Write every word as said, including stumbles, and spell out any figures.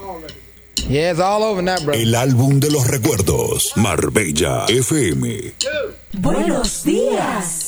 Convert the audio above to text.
Yeah, it's all over now, bro. El álbum de los recuerdos, Marbella F M. Buenos días.